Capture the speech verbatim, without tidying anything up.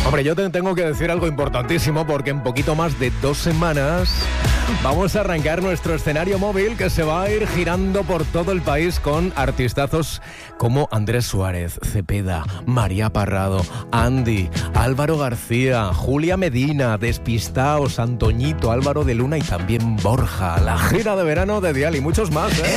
Hombre, yo te tengo que decir algo importantísimo porque en poquito más de dos semanas vamos a arrancar nuestro escenario móvil que se va a ir girando por todo el país con artistazos como Andrés Suárez, Cepeda, María Parrado, Andy, Álvaro García, Julia Medina, Despistaos, Antoñito, Álvaro de Luna y también Borja. La gira de verano de Dial y muchos más, ¿eh?